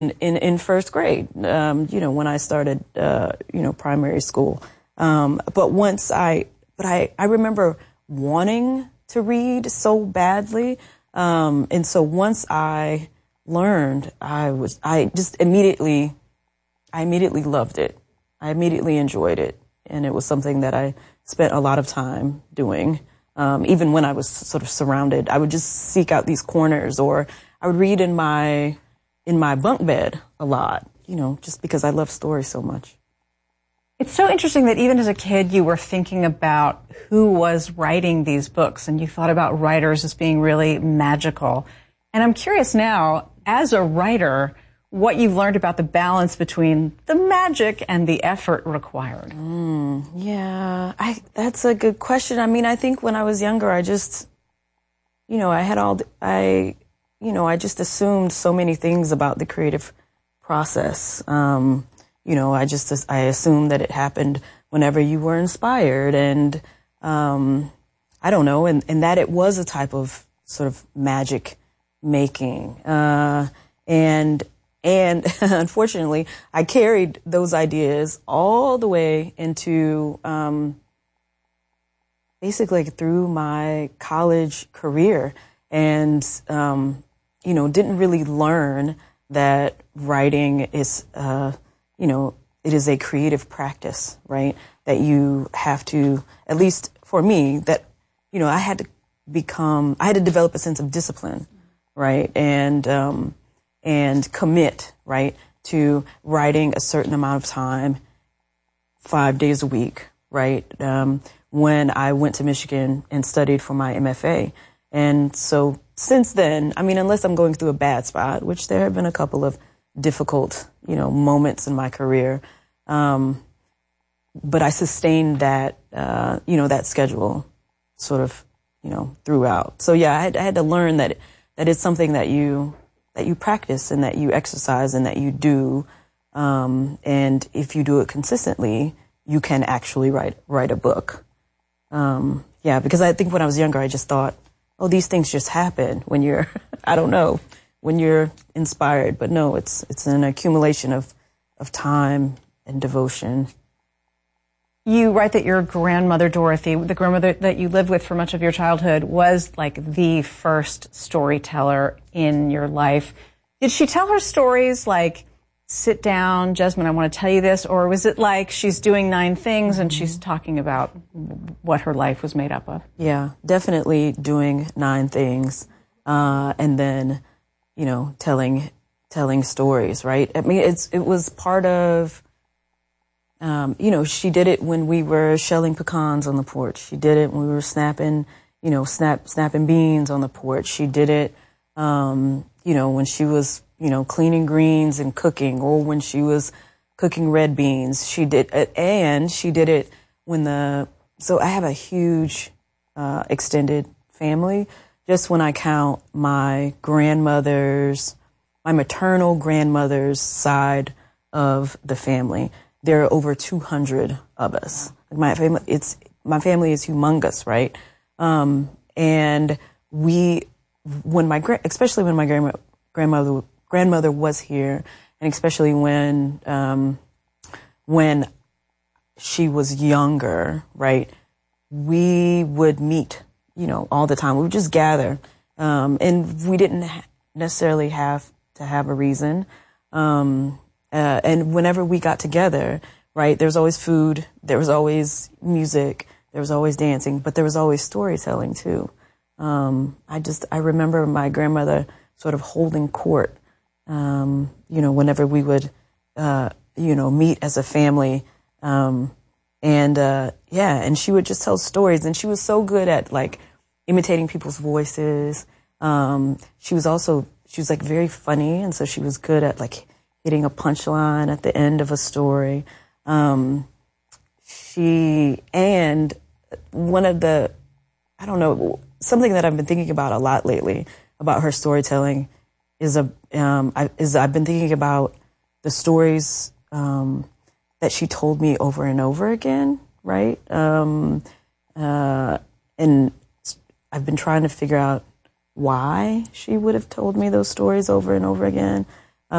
in first grade, when I started, primary school. But I remember wanting to read so badly. And so once I learned, I immediately loved it. I immediately enjoyed it. And it was something that I spent a lot of time doing. Even when I was sort of surrounded, I would just seek out these corners, or I would read in my bunk bed a lot, just because I love stories so much. It's so interesting that even as a kid, you were thinking about who was writing these books, and you thought about writers as being really magical. And I'm curious now, as a writer, what you've learned about the balance between the magic and the effort required. That's a good question. I mean, I think when I was younger, I just, I just assumed so many things about the creative process. I assumed that it happened whenever you were inspired, and I don't know, and that it was a type of sort of magic making. And unfortunately, I carried those ideas all the way into basically through my college career, and didn't really learn that writing is it is a creative practice, right? That you have to, at least for me, that I had to develop a sense of discipline, right? And commit, right, to writing a certain amount of time, 5 days a week, right? When I went to Michigan and studied for my MFA. And so since then, I mean, unless I'm going through a bad spot, which there have been a couple of difficult, moments in my career, but I sustained that, that schedule sort of, throughout. So yeah, I had to learn that it's something that you practice and that you exercise and that you do. And if you do it consistently, you can actually write a book. Because I think when I was younger, I just thought, oh, these things just happen when you're, when you're inspired. But no, it's an accumulation of time and devotion. You write that your grandmother, Dorothy, the grandmother that you lived with for much of your childhood, was like the first storyteller in your life. Did she tell her stories like, sit down, Jesmyn, I want to tell you this? Or was it like she's doing 9 things and she's talking about what her life was made up of? Yeah, definitely doing 9 things. And then, telling stories, right? I mean, it was part of, she did it when we were shelling pecans on the porch. She did it when we were snapping beans on the porch. She did it, when she was, cleaning greens and cooking, or when she was cooking red beans. She did it so I have a huge, extended family. Just when I count my maternal grandmother's side of the family, there are over 200 of us. My family is humongous, right? And especially when my grandmother was here, and especially when she was younger, right? We would meet, all the time. We would just gather, and we didn't necessarily have to have a reason. And whenever we got together, right, there was always food, there was always music, there was always dancing, but there was always storytelling too. I remember my grandmother sort of holding court, whenever we would, meet as a family. And she would just tell stories, and she was so good at like imitating people's voices. She was like very funny, and so she was good at like hitting a punchline at the end of a story. Something that I've been thinking about a lot lately about her storytelling is I've been thinking about the stories that she told me over and over again, right? And I've been trying to figure out why she would have told me those stories over and over again.